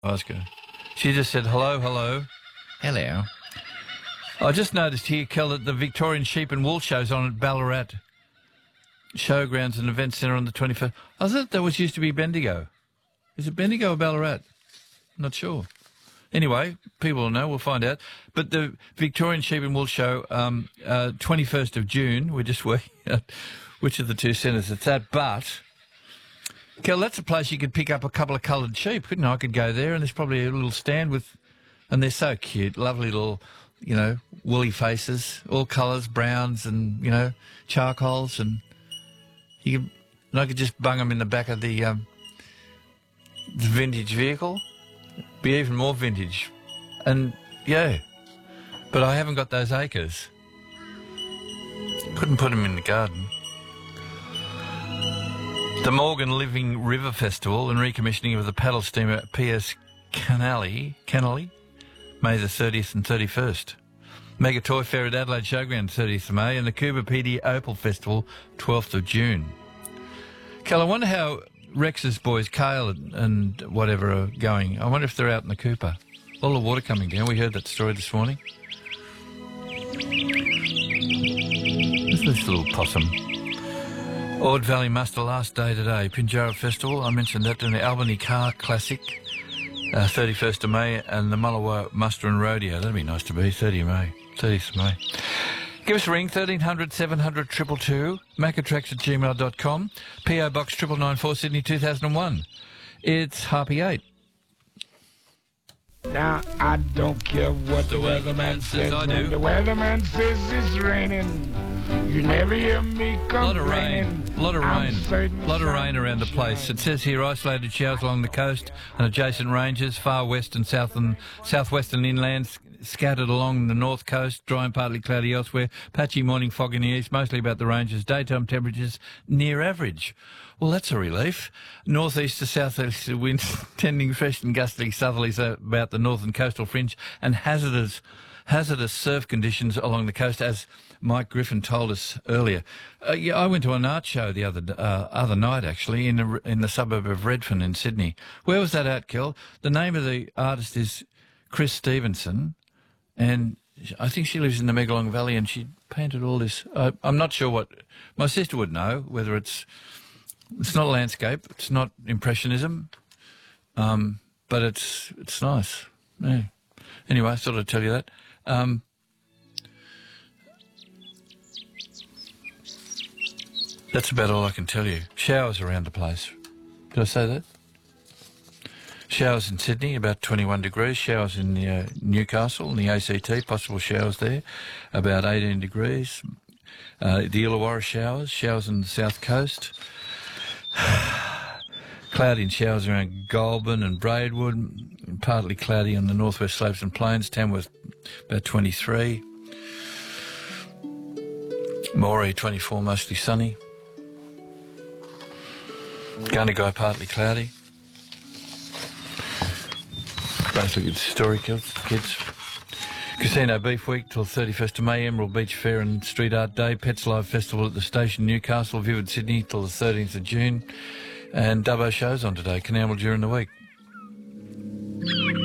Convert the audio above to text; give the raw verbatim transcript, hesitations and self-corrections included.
Oscar. She just said, hello, hello. Hello. I just noticed here, Kel, that the Victorian Sheep and Wool Show's on at Ballarat Showgrounds and Event Centre on the twenty-first. I thought that was used to be Bendigo. Is it Bendigo or Ballarat? Not sure. Anyway, people will know. We'll find out. But the Victorian Sheep and Wool Show, um, uh, twenty-first of June, we're just working out which of the two centres it's at. But, Kel, that's a place you could pick up a couple of coloured sheep, couldn't I? I could go there and there's probably a little stand with, and they're so cute, lovely little, you know, woolly faces, all colours, browns and, you know, charcoals, and you could, and I could just bung them in the back of the, um, the vintage vehicle. Be even more vintage. And, yeah, but I haven't got those acres. Couldn't put them in the garden. The Morgan Living River Festival and recommissioning of the paddle steamer P S Canally, Canally, May the thirtieth and thirty-first. Mega Toy Fair at Adelaide Showground, thirtieth of May, and the Cooperpedia Opal Festival, twelfth of June. Cal, I wonder how Rex's boys, Kale and, and whatever, are going. I wonder if they're out in the Cooper. All the water coming down. We heard that story this morning. What's this little possum? Ord Valley Muster last day today. Pinjarra Festival, I mentioned that, in the Albany Car Classic, uh, thirty-first of May, and the Mullawa Muster and Rodeo. That'd be nice to be, thirtieth of May. thirtieth of May. Give us a ring, thirteen hundred seven hundred two two two, macatrax at gmail dot com, P O Box nine nine nine four, Sydney two thousand one. It's Harpy eight. Now, I don't care what the, the weatherman says. I do. The weatherman says it's raining. You never hear me complaining. A lot of rain. A lot of rain. A lot of rain around the place. It says here isolated showers along the coast and adjacent ranges, far west and south and southwestern inland, scattered along the north coast, dry and partly cloudy elsewhere. Patchy morning fog in the east, mostly about the ranges. Daytime temperatures near average. Well, that's a relief. Northeast to southeast winds tending fresh and gustily southerlies about the northern coastal fringe, and hazardous hazardous surf conditions along the coast, as Mike Griffin told us earlier. Uh, yeah, I went to an art show the other uh, other night, actually, in the, in the suburb of Redfern in Sydney. Where was that at, Kel? The name of the artist is Chris Stevenson, and I think she lives in the Megalong Valley, and she painted all this. Uh, I'm not sure what... My sister would know, whether it's... It's not landscape, it's not impressionism, um, but it's it's nice. Yeah. Anyway, I thought I'd tell you that. Um, that's about all I can tell you. Showers around the place. Did I say that? Showers in Sydney, about twenty-one degrees. Showers in the, uh, Newcastle, in the A C T, possible showers there, about eighteen degrees. Uh, the Illawarra showers, showers on the south coast. Cloudy and showers around Goulburn and Braidwood, and partly cloudy on the northwest slopes and plains. Tamworth about twenty-three. Moree twenty-four, mostly sunny. Gundagai partly cloudy. Basically good story, kids. Casino Beef Week till thirty-first of May, Emerald Beach Fair and Street Art Day, Pets Live Festival at the Station, Newcastle, Vivid Sydney till the thirteenth of June, and Dubbo shows on today, Canamel during the week.